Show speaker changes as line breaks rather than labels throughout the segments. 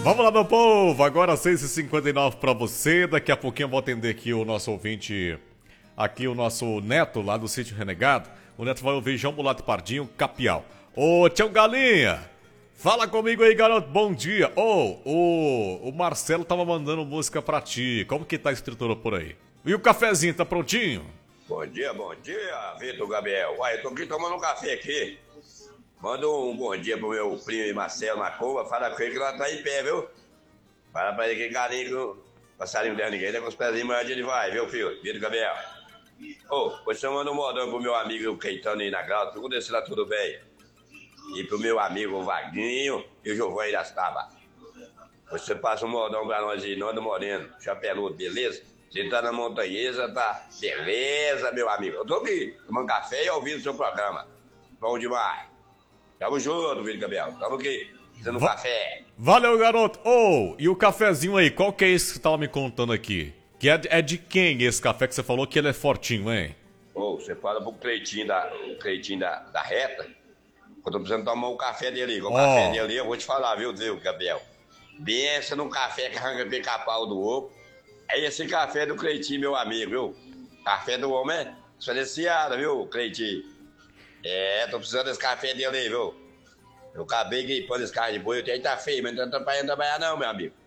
Vamos lá, meu povo, agora 6h59 pra você. Daqui a pouquinho eu vou atender aqui o nosso ouvinte, aqui o nosso Neto, lá do Sítio Renegado. O Neto vai ouvir João Mulato Pardinho, Capial. Ô, Tião Galinha, fala comigo aí, garoto, bom dia. O Marcelo tava mandando música pra ti, como que tá a estrutura por aí? E o cafezinho, tá prontinho?
Bom dia, Vitor Gabriel. Uai, eu tô aqui tomando um café aqui. Manda um bom dia pro meu primo Marcelo na Cova. Fala com ele que nós tá em pé, viu? Fala pra ele que galinho, passarinho dela ninguém, tá com os pezinhos mais ele vai, viu, filho? Vitor Gabriel. Você manda um modão pro meu amigo Keitano aí na grau, tudo desse lá tudo bem. E pro meu amigo Vaguinho e o Giovanni das Tabas. Você passa um modão pra nós aí, Nando Moreno, Chapeludo, beleza? Você tá na montanhesa, tá? Beleza, meu amigo. Eu tô aqui, tomando café e ouvindo o seu programa. Bom demais. Tamo junto, Vitor Gabriel. Tamo aqui, fazendo café.
Valeu, garoto. E o cafezinho aí, qual que é esse que você tava me contando aqui? Que é de quem esse café que você falou que ele é fortinho, hein?
Você fala pro Cleitinho da reta, eu tô precisando tomar um café dele. O café dele, eu vou te falar, viu, Gabriel? Pensa num café que arranca pica-pau do ovo. É esse café do Cleitinho, meu amigo, viu? Café do homem é diferenciado, viu, Cleitinho? Tô precisando desse café dele aí, viu? Eu acabei gripando esse carro de boi, o tempo tá feio, mas não tô trabalhar não, meu amigo.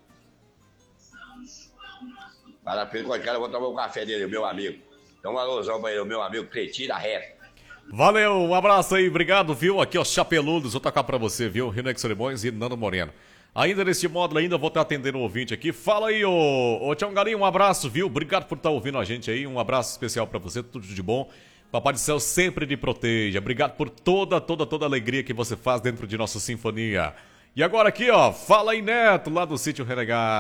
Fala pra ele, eu vou tomar um café dele, meu amigo. Dá um alusão pra ele, meu amigo Cleitinho da reta.
Valeu, um abraço aí, obrigado, viu? Aqui, ó, Chapeludos, vou tocar pra você, viu? Rinec Solimões e Nando Moreno. Ainda nesse módulo, vou estar atendendo o ouvinte aqui. Fala aí, ô Tião Galinho, um abraço, viu? Obrigado por estar ouvindo a gente aí, um abraço especial pra você, tudo de bom. Papai do Céu sempre te proteja. Obrigado por toda a alegria que você faz dentro de nossa sinfonia. E agora aqui, ó, fala aí, Neto, lá do Sítio Renegado.